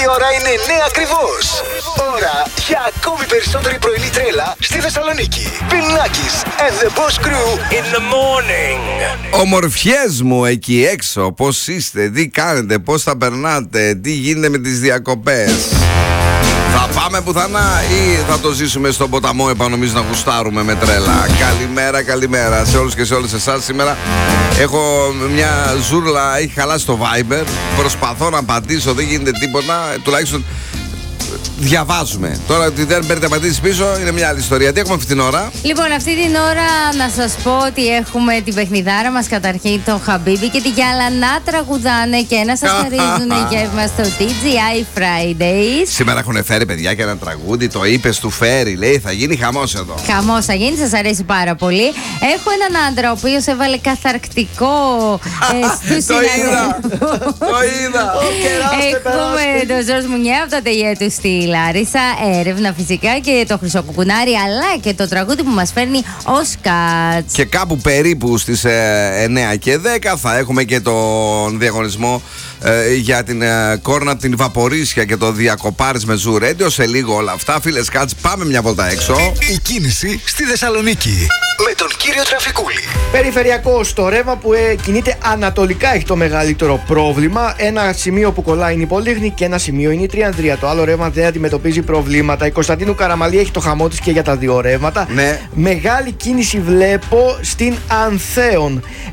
Η ώρα είναι 9 ακριβώς. Ώρα για ακόμη περισσότερη πρωινή τρέλα στη Θεσσαλονίκη. Bill Nackis and the Boss Crew in the morning. Ομορφιές μου εκεί έξω, πώς είστε, τι κάνετε, πώς θα περνάτε, τι γίνεται με τις διακοπές? Θα πάμε πουθανά ή θα το ζήσουμε στον ποταμό επάνω εμείς να γουστάρουμε με τρέλα? Καλημέρα σε όλους και σε όλες εσάς. Σήμερα έχω μια ζούρλα, έχει χαλάσει το Viber. Προσπαθώ να απαντήσω, δεν γίνεται τίποτα. Τουλάχιστον διαβάζουμε. Τώρα ότι δεν παίρνετε απαντήσεις πίσω είναι μια άλλη ιστορία. Τι έχουμε αυτή την ώρα? Λοιπόν, αυτή την ώρα να σας πω ότι έχουμε την παιχνιδάρα μας καταρχήν, τον Χαμπίμπι και τη Γιάλα να τραγουδάνε και να σας χαρίζουν γεύμα στο TGI Fridays. Σήμερα έχουν φέρει παιδιά και ένα τραγούδι, το είπες του φέρει, λέει θα γίνει χαμός εδώ. Χαμός θα γίνει, σας αρέσει πάρα πολύ. Έχω έναν άντρα ο οποίος έβαλε καθαρκτικό στους συναδέλφους. Το είδα. Έχουμε τον Ζορς Μουνιέ από τα ΤΕΙΕ του στη Λάρισα, έρευνα φυσικά και το Χρυσοκουκουνάρι, αλλά και το τραγούδι που μας φέρνει ο Σκάτς. Και κάπου περίπου στις 9 και 10 θα έχουμε και τον διαγωνισμό για την κόρνα από την Βαπορίσια και το διακοπάρις με Zoo Radio. Σε λίγο όλα αυτά, φίλε Σκάτς, πάμε μια βόλτα έξω. Η κίνηση στη Θεσσαλονίκη με τον κύριο Τραφικούλη. Περιφερειακό, το ρεύμα που κινείται ανατολικά έχει το μεγαλύτερο πρόβλημα. Ένα σημείο που κολλάει είναι η Πολύχνη και ένα σημείο είναι η Τριανδρία. Το άλλο ρεύμα δεν αντιμετωπίζει προβλήματα. Η Κωνσταντίνου Καραμαλή έχει το χαμό της και για τα δύο ρεύματα. Ναι. Μεγάλη κίνηση βλέπω στην Ανθέων.